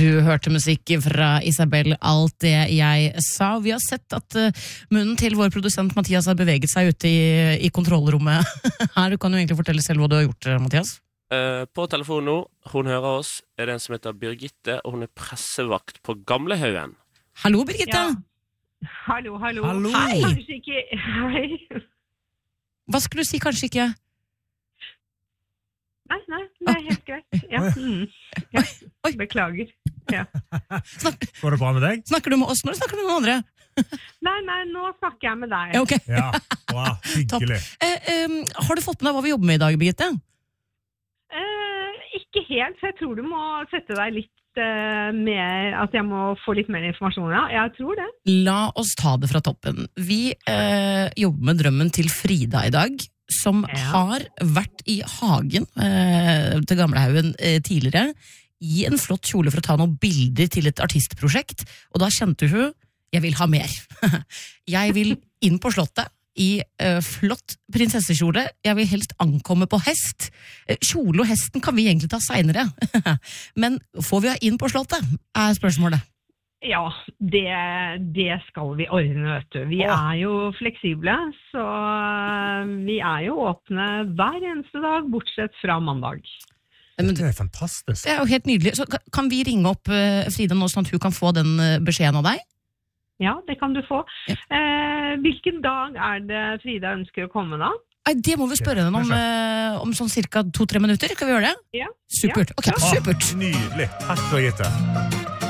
Du hørte musikk fra Isabel, alt det jeg sa. Vi har sett at munnen til vår produsent Mathias har beveget seg ute i kontrollrommet. Her, du kan jo egentlig fortelle selv hva du har gjort, Mathias. På telefonen nå, hun hører oss, det en som heter Birgitte, og hun pressevakt på Gamlehaugen. Hallo, Birgitte! Ja. Hallo. Hei! Kanskje ikke... Hei. Hva skulle du si, kanskje ikke? Nei, det helt greit. Ja. Ja. Beklager. Ja. Går det bra med deg? Snakker du med oss, eller snakker du med noen andre? Nei, nå snakker jeg med deg. Ja, ok. Ja, bra, hyggelig. Har du fått med deg hva vi jobber med i dag, Birgitte? Ikke helt, så jeg tror du må sette deg litt mer, at jeg må få litt mer informasjon. Ja, jeg tror det. La oss ta det fra toppen. Vi jobber med drømmen til Frida i dag, som har vært i hagen til Gamlehaugen tidligere, i en flott kjole for å ta noen bilder til et artistprosjekt, og da kjente hun, jeg vil ha mer. Jeg vil inn på slottet i flott prinsessekjole, jeg vil helst ankomme på hest. Kjole og hesten kan vi egentlig ta senere, men får vi ha inn på slottet, er spørsmålet. Ja, det skal vi ordne, vet du. Vi er jo fleksible, så vi er jo åpne hver eneste dag, bortsett fra mandag. Det er fantastisk. Det er jo helt nydelig. Så kan vi ringe opp Frida nå, sånn at hun kan få den beskjeden av deg? Ja, det kan du få. Hvilken dag er det Frida ønsker å komme da? Det må vi spørre henne om sånn cirka 2-3 minutter. Kan vi gjøre det? Ja. Supert. Ok, supert. Nydelig. Takk, Birgitte.